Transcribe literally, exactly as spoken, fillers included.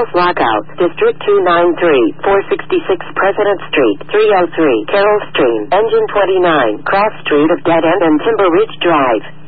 Charles Lockout, District two ninety-three, four sixty-six President Street, three oh three Carroll Stream, Engine twenty-nine, Cross Street of Dead End and Timber Ridge Drive.